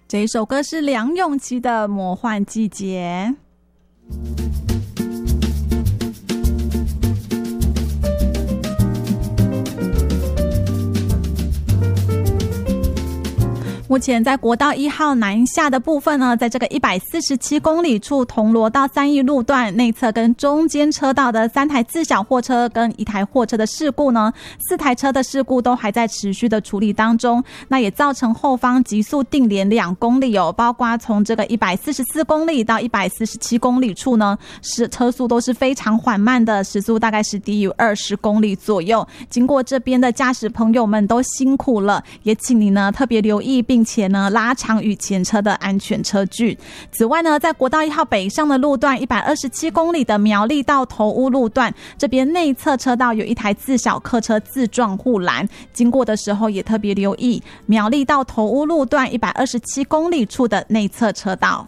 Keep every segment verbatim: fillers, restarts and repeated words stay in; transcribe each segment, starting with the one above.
这一首歌是梁咏琪的《魔幻季节》。目前在国道一号南下的部分呢，在这个一百四十七公里处铜锣到三义路段内侧跟中间车道的三台自小货车跟一台货车的事故呢，四台车的事故都还在持续的处理当中，那也造成后方急速定连两公里哦，包括从这个一百四十四公里到一百四十七公里处呢，是车速都是非常缓慢的，时速大概是低于二十公里左右。经过这边的驾驶朋友们都辛苦了，也请你呢特别留意，并且呢拉长与前车的安全车距。此外呢，在国道一号北上的路段一百二十七公里的苗栗到头屋路段，这边内侧车道有一台自小客车自撞护栏，经过的时候也特别留意苗栗到头屋路段一百二十七公里处的内侧车道。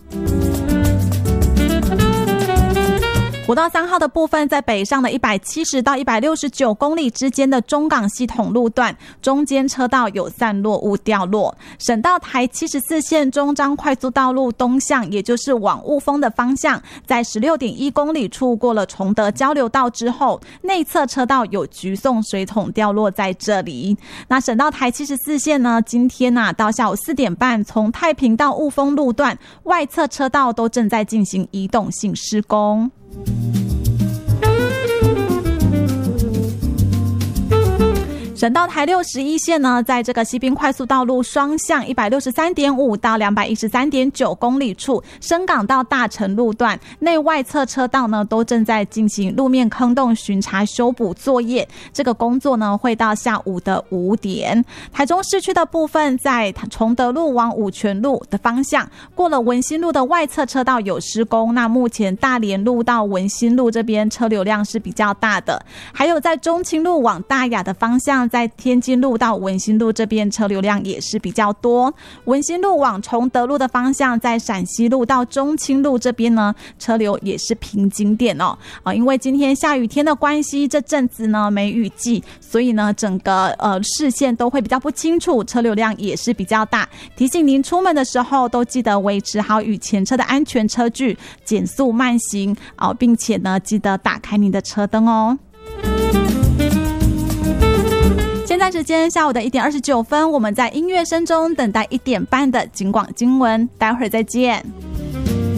国道三号的部分，在北上的一百七十到一百六十九公里之间的中港系统路段，中间车道有散落物掉落。省道台七十四线中彰快速道路东向，也就是往雾峰的方向，在 十六点一公里处过了崇德交流道之后，内侧车道有橘送水桶掉落在这里。那省道台七十四线呢，今天啊到下午四点半，从太平到雾峰路段外侧车道都正在进行移动性施工。省道台六十一线呢，在这个西滨快速道路双向 一百六十三点五 到 两百一十三点九公里处，深港到大城路段内外侧车道呢，都正在进行路面坑洞巡查修补作业。这个工作呢，会到下午的五点。台中市区的部分，在崇德路往五权路的方向，过了文心路的外侧车道有施工。那目前大连路到文心路这边车流量是比较大的，还有在中清路往大雅的方向，在天津路到文心路这边车流量也是比较多。文心路往崇德路的方向，在陕西路到中清路这边呢，车流也是瓶颈点哦。啊，因为今天下雨天的关系，这阵子呢没雨季，所以呢整个呃视线都会比较不清楚，车流量也是比较大。提醒您出门的时候都记得维持好与前车的安全车距，减速慢行啊，并且呢记得打开您的车灯哦。现在时间下午的一点二十九分，我们在音乐声中等待一点半的警广经文，待会儿再见。